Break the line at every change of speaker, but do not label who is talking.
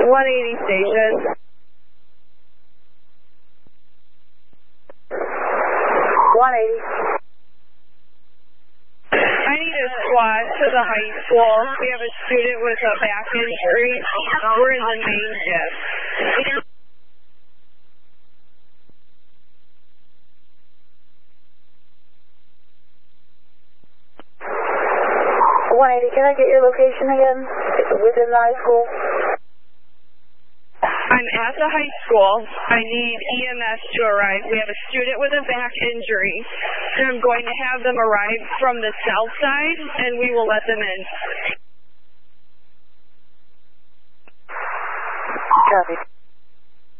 180 station.
180.
I need a squad to the high school. We have a student with a back injury. We're in the main shift.
180, can I get your location again? Within the high school?
I'm at the high school. I need EMS to arrive. We have a student with a back injury, and I'm going to have them arrive from the south side, and we will let them in.
Copy.